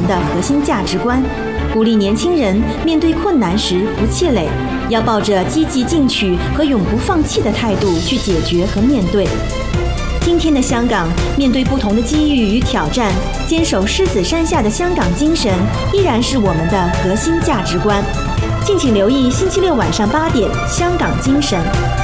们的核心价值观，鼓励年轻人面对困难时不气馁，要抱着积极进取和永不放弃的态度去解决和面对。今天的香港，面对不同的机遇与挑战，坚守狮子山下的香港精神依然是我们的核心价值观。敬请留意星期六晚上8点《香港精神》。